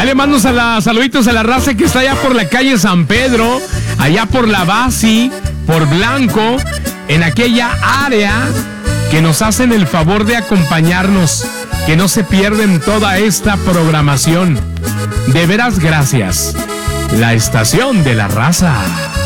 Ahí le mando saluditos a la raza que está allá por la calle San Pedro, allá por la Basi, por Blanco, en aquella área que nos hacen el favor de acompañarnos, que no se pierden toda esta programación. De veras, gracias. La estación de la raza.